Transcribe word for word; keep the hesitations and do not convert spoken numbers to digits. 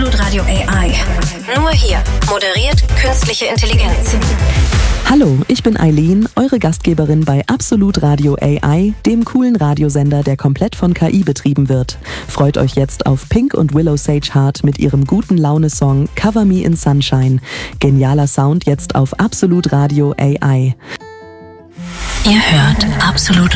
Absolut Radio A I. Nur hier moderiert künstliche Intelligenz. Hallo, ich bin Eileen, eure Gastgeberin bei Absolut Radio A I, dem coolen Radiosender, der komplett von K I betrieben wird. Freut euch jetzt auf Pink und Willow Sage Heart mit ihrem guten Laune-Song Cover Me in Sunshine. Genialer Sound jetzt auf Absolut Radio A I. Ihr hört Absolut